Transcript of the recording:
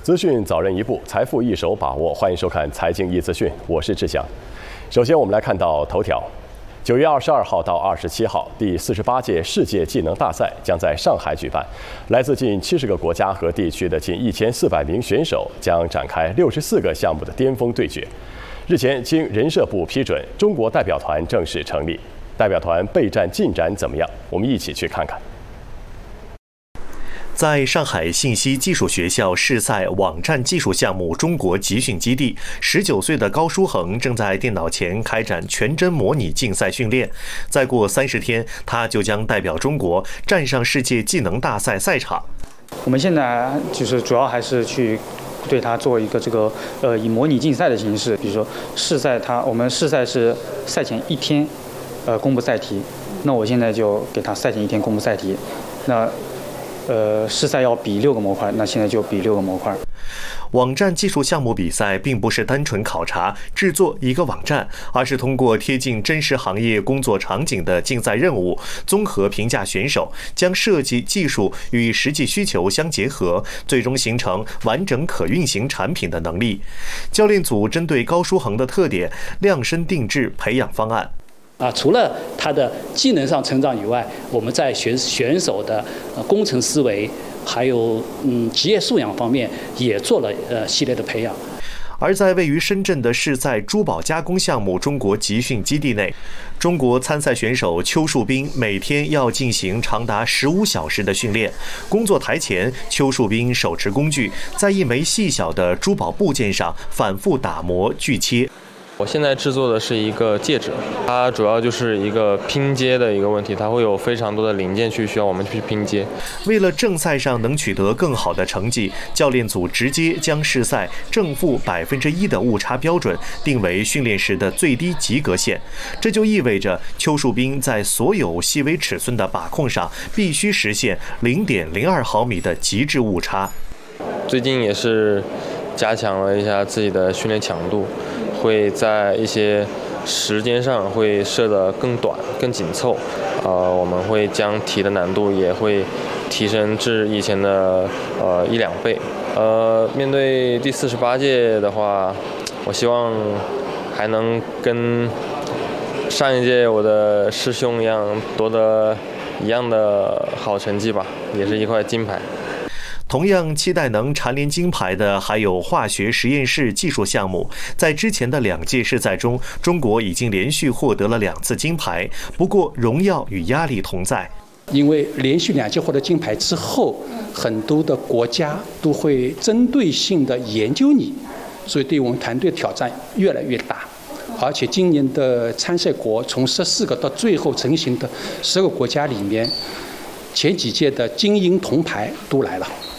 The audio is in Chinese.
资讯早人一步，财富一手把握。欢迎收看《财经一资讯》，我是志祥。首先，我们来看到头条：9月22号到27号，第48届世界技能大赛将在上海举办。来自近70个国家和地区的近1400名选手将展开64个项目的巅峰对决。日前，经人社部批准，中国代表团正式成立。代表团备战进展怎么样？我们一起去看看。 在上海信息技术学校世赛网站技术项目中国集训基地，19岁的高书恒正在电脑前开展全真模拟竞赛训练。再过30天，他就将代表中国站上世界技能大赛赛场。 我们现在就是主要还是去对它做一个以模拟竞赛的形式，比如说试赛我们试赛是赛前1天公布赛题，那我现在就给他赛前1天公布赛题，那试赛要比6个模块，那现在就比6个模块。 网站技术项目比赛并不是单纯考察制作一个网站，而是通过贴近真实行业工作场景的竞赛任务，综合评价选手，将设计技术与实际需求相结合，最终形成完整可运行产品的能力。教练组针对高书恒的特点，量身定制培养方案。 除了他的技能上成长以外，我们在选手的工程思维，还有职业素养方面也做了系列的培养。 而在位于深圳的世赛珠宝加工项目中国集训基地内，中国参赛选手邱树斌每天要进行长达15小时的训练。工作台前，邱树斌手持工具，在一枚细小的珠宝部件上反复打磨锯切。 我现在制作的是一个戒指，它主要就是一个拼接的一个问题，它会有非常多的零件需要我们去拼接。 为了正赛上能取得更好的成绩，教练组直接将试赛正负1%的误差标准定为训练时的最低及格线。这就意味着邱树斌在所有细微尺寸的把控上必须实现0.02毫米的极致误差。 最近也是加强了一下自己的训练强度，会在一些时间上会设得更短、更紧凑。我们会将题的难度也会提升至以前的1-2倍。面对第48届的话，我希望还能跟上一届我的师兄一样夺得一样的好成绩吧，也是一块金牌。 同样期待能蝉联金牌的还有化学实验室技术项目。在之前的2届世赛中，中国已经连续获得了2次金牌。不过，荣耀与压力同在。 因为连续2届获得金牌之后，很多的国家都会针对性的研究你，所以对我们团队的挑战越来越大。而且今年的参赛国从14个到最后成型的10个国家里面，前几届的精英铜牌都来了。